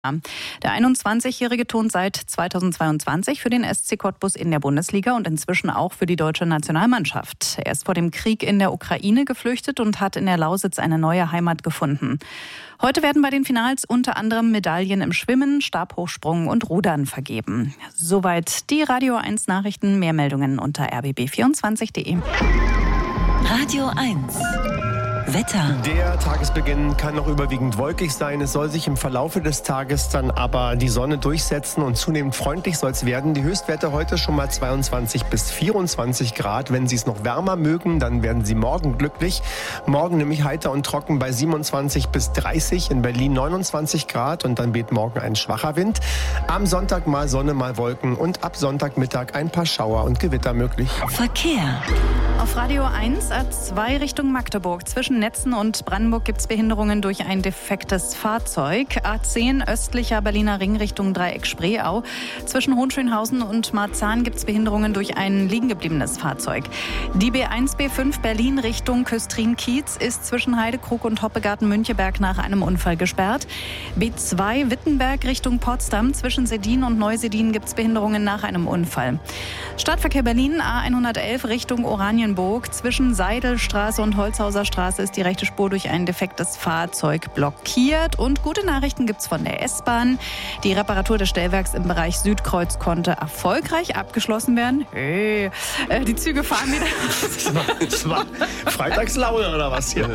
Der 21-Jährige turnt seit 2022 für den SC Cottbus in der Bundesliga und inzwischen auch für die deutsche Nationalmannschaft. Er ist vor dem Krieg in der Ukraine geflüchtet und hat in der Lausitz eine neue Heimat gefunden. Heute werden bei den Finals unter anderem Medaillen im Schwimmen, Stabhochsprung und Rudern vergeben. Soweit die Radio 1 Nachrichten. Mehr Meldungen unter rbb24.de. Radio 1 Wetter. Der Tagesbeginn kann noch überwiegend wolkig sein. Es soll sich im Verlaufe des Tages dann aber die Sonne durchsetzen und zunehmend freundlich soll es werden. Die Höchstwerte heute schon mal 22 bis 24 Grad. Wenn Sie es noch wärmer mögen, dann werden Sie morgen glücklich. Morgen nämlich heiter und trocken bei 27 bis 30, in Berlin 29 Grad und dann weht morgen ein schwacher Wind. Am Sonntag mal Sonne, mal Wolken und ab Sonntagmittag ein paar Schauer und Gewitter möglich. Verkehr. Auf Radio 1 A2 Richtung Magdeburg. Zwischen Netzen und Brandenburg gibt es Behinderungen durch ein defektes Fahrzeug. A10 östlicher Berliner Ring Richtung Dreieck Spreeau. Zwischen Hohenschönhausen und Marzahn gibt es Behinderungen durch ein liegengebliebenes Fahrzeug. Die B1 B5 Berlin Richtung Küstrin-Kiez ist zwischen Heidekrug und Hoppegarten-Müncheberg nach einem Unfall gesperrt. B2 Wittenberg Richtung Potsdam. Zwischen Sedin und Neusedin gibt es Behinderungen nach einem Unfall. Stadtverkehr Berlin A111 Richtung Oranienburg. Zwischen Seidelstraße und Holzhauser Straße ist die rechte Spur durch ein defektes Fahrzeug blockiert. Und gute Nachrichten gibt's von der S-Bahn. Die Reparatur des Stellwerks im Bereich Südkreuz konnte erfolgreich abgeschlossen werden. Hey, die Züge fahren wieder. Das war Freitagslaune oder was hier?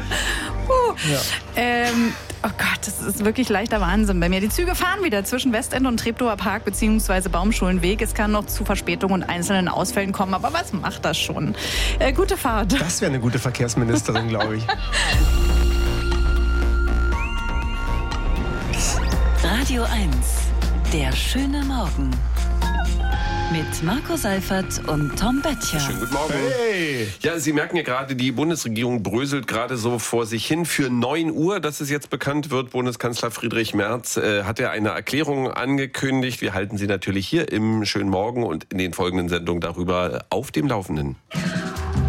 Oh Gott, das ist wirklich leichter Wahnsinn bei mir. Die Züge fahren wieder zwischen Westend und Treptower Park bzw. Baumschulenweg. Es kann noch zu Verspätungen und einzelnen Ausfällen kommen, aber was macht das schon? Gute Fahrt. Das wäre eine gute Verkehrsministerin, glaube ich. Radio 1, der schöne Morgen. Mit Marco Seifert und Tom Böttcher. Schönen guten Morgen. Hey. Ja, Sie merken ja gerade, die Bundesregierung bröselt gerade so vor sich hin. Für 9 Uhr, dass es jetzt bekannt wird, Bundeskanzler Friedrich Merz hat ja eine Erklärung angekündigt. Wir halten Sie natürlich hier im schönen Morgen und in den folgenden Sendungen darüber auf dem Laufenden.